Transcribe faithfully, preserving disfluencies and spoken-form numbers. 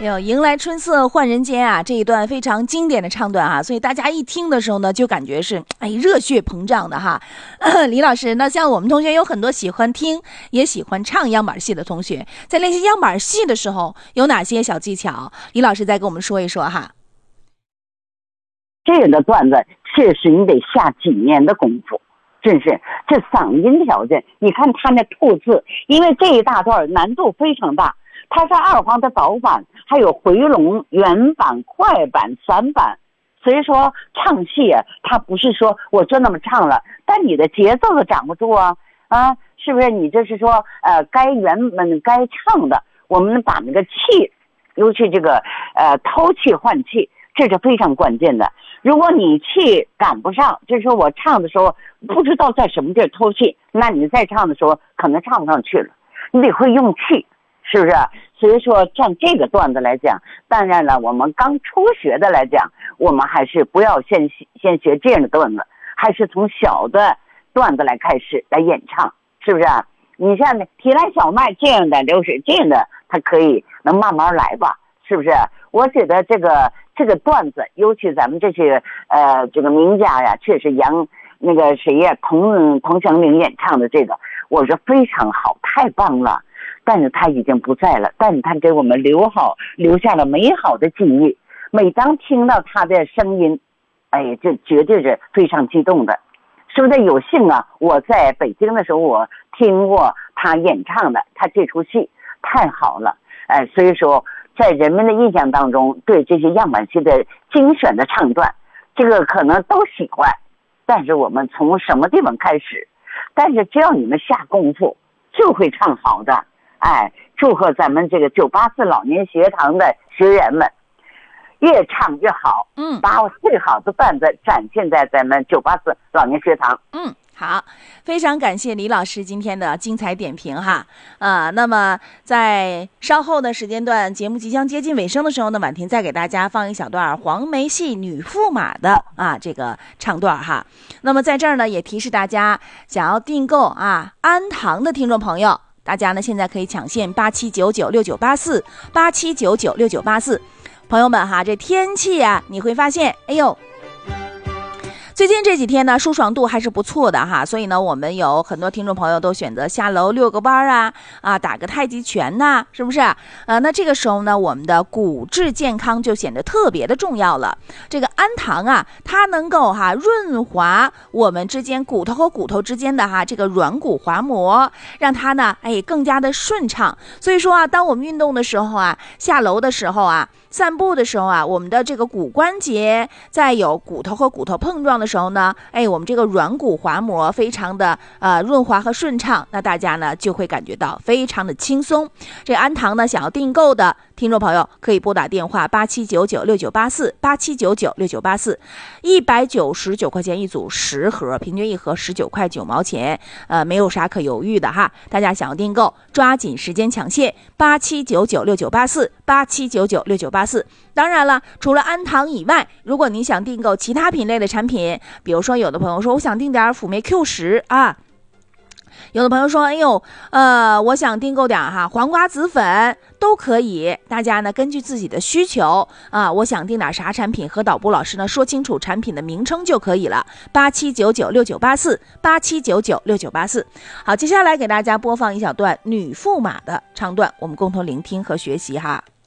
有迎来春色换人间啊，这一段非常经典的唱段啊，所以大家一听的时候呢，就感觉是哎热血膨胀的哈。李老师，那像我们同学有很多喜欢听也喜欢唱样板戏的同学，在练习样板戏的时候有哪些小技巧？李老师再跟我们说一说哈。 这个段子确实你得下几年的功夫，真是这嗓音条件，你看他那吐字，因为这一大段难度非常大。它是二黄的导板，还有回笼、原板、快板、散板，所以说唱戏啊，它不是说我就那么唱了，但你的节奏都掌握住啊啊，是不是？你这是说呃，该原本该唱的，我们把那个气，尤其这个呃偷气换气，这是非常关键的。如果你气赶不上，就是说我唱的时候不知道在什么地儿偷气，那你再唱的时候可能唱不上去了，你得会用气。是不是？所以说像这个段子来讲，当然了，我们刚初学的来讲，我们还是不要先先学这样的段子，还是从小的段子来开始来演唱，是不是？你像提篮小麦这样的流水这样的，它可以能慢慢来吧，是不是？我觉得这个这个段子，尤其咱们这些呃这个名家呀，确实杨那个谁呀，童童祥林演唱的这个，我说非常好，太棒了。但是他已经不在了，但是他给我们留好留下了美好的记忆。每当听到他的声音，哎，这绝对是非常激动的。是不是有幸啊？我在北京的时候，我听过他演唱的，他这出戏太好了，哎，所以说在人们的印象当中，对这些样板戏的精选的唱段，这个可能都喜欢。但是我们从什么地方开始？但是只要你们下功夫，就会唱好的。哎，祝贺咱们这个九八四老年学堂的学员们，越唱越好。嗯，把我最好的段子展现在咱们九八四老年学堂。 嗯，好，非常感谢李老师今天的精彩点评哈。啊，那么在稍后的时间段，节目即将接近尾声的时候呢，婉婷再给大家放一小段黄梅戏女驸马的啊这个唱段哈。那么在这儿呢，也提示大家，想要订购啊安堂的听众朋友。大家呢现在可以抢线八七九九六九八四八七九九六九八四，朋友们哈，这天气啊，你会发现，哎呦，最近这几天呢，舒爽度还是不错的哈，所以呢，我们有很多听众朋友都选择下楼遛个弯啊，啊，打个太极拳呐、啊，是不是？呃，那这个时候呢，我们的骨质健康就显得特别的重要了。这个安堂啊，它能够哈润滑我们之间骨头和骨头之间的哈这个软骨滑膜，让它呢哎更加的顺畅。所以说啊，当我们运动的时候啊，下楼的时候啊，散步的时候啊，我们的这个骨关节在有骨头和骨头碰撞的时候呢，哎，我们这个软骨滑膜非常的呃润滑和顺畅，那大家呢就会感觉到非常的轻松。这安堂呢想要订购的听众朋友可以拨打电话八七九九六九八四八七九九六九八四，一百九十九块钱一组十盒，平均一盒十九块九毛钱，呃，没有啥可犹豫的哈。大家想要订购，抓紧时间抢线八七九九六九八四八七九九六九八四。当然了，除了安堂以外，如果你想订购其他品类的产品，比如说有的朋友说我想订点辅酶 Q 十啊。有的朋友说哎呦呃我想订购点哈黄瓜子粉都可以，大家呢根据自己的需求啊，我想订点啥产品，和导播老师呢说清楚产品的名称就可以了。八七九九六九八四八七九九六九八四。好，接下来给大家播放一小段女驸马的唱段，我们共同聆听和学习哈。